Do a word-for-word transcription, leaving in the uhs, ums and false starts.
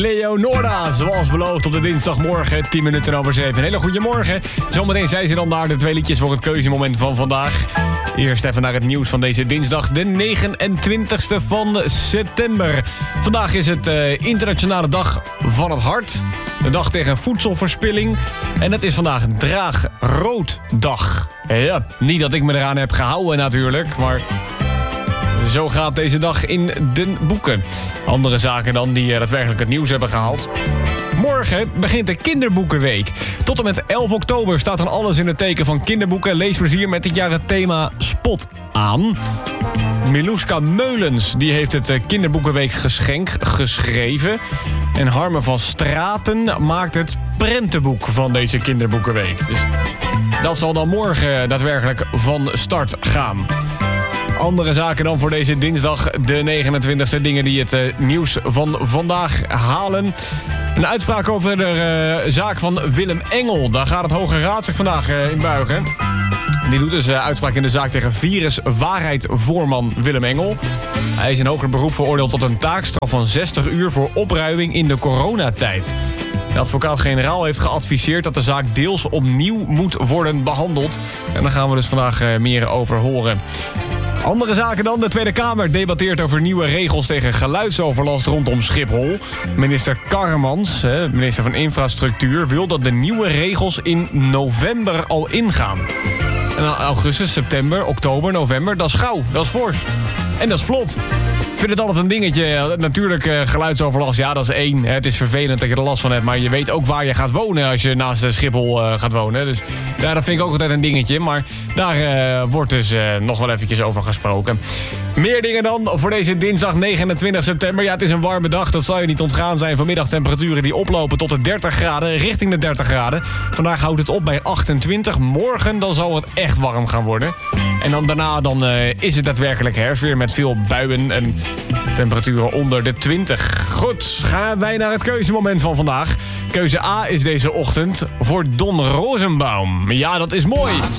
Leonora, zoals beloofd op de dinsdagmorgen, tien minuten over zeven. Een hele goede morgen. Zometeen zijn ze dan daar de twee liedjes voor het keuzemoment van vandaag. Eerst even naar het nieuws van deze dinsdag, de negenentwintigste van september. Vandaag is het uh, internationale dag van het hart. De dag tegen voedselverspilling. En het is vandaag Draagrooddag. Ja, niet dat ik me eraan heb gehouden natuurlijk, maar zo gaat deze dag in de boeken. Andere zaken dan die uh, daadwerkelijk het nieuws hebben gehaald. Morgen begint de kinderboekenweek. Tot en met elf oktober staat dan alles in het teken van kinderboeken. Leesplezier met dit jaar het thema Spot aan. Miluska Meulens die heeft het kinderboekenweek geschenk geschreven. En Harme van Straten maakt het prentenboek van deze kinderboekenweek. Dus dat zal dan morgen daadwerkelijk van start gaan. Andere zaken dan voor deze dinsdag, de negenentwintigste. Dingen die het uh, nieuws van vandaag halen. Een uitspraak over de uh, zaak van Willem Engel. Daar gaat het Hoge Raad zich vandaag uh, in buigen. Die doet dus uh, uitspraak in de zaak tegen viruswaarheid-voorman Willem Engel. Hij is in hoger beroep veroordeeld tot een taakstraf van zestig uur... voor opruiming in de coronatijd. De advocaat-generaal heeft geadviseerd dat de zaak deels opnieuw moet worden behandeld. En daar gaan we dus vandaag uh, meer over horen. Andere zaken dan. De Tweede Kamer debatteert over nieuwe regels tegen geluidsoverlast rondom Schiphol. Minister Karremans, minister van Infrastructuur, wil dat de nieuwe regels in november al ingaan. En dan augustus, september, oktober, november, dat is gauw, dat is fors. En dat is vlot. Ik vind het altijd een dingetje. Natuurlijk, uh, geluidsoverlast, ja, dat is één. Het is vervelend dat je er last van hebt, maar je weet ook waar je gaat wonen als je naast de Schiphol uh, gaat wonen. Dus ja, dat vind ik ook altijd een dingetje. Maar daar uh, wordt dus uh, nog wel eventjes over gesproken. Meer dingen dan voor deze dinsdag negenentwintig september. Ja, het is een warme dag, dat zal je niet ontgaan zijn. Vanmiddag temperaturen die oplopen tot de dertig graden, richting de dertig graden. Vandaag houdt het op bij achtentwintig. Morgen dan zal het echt warm gaan worden. En dan daarna dan, uh, is het daadwerkelijk herfst weer met veel buien en temperaturen onder de twintig. Goed, gaan wij naar het keuzemoment van vandaag. Keuze A is deze ochtend voor Don Rosenbaum. Ja, dat is mooi.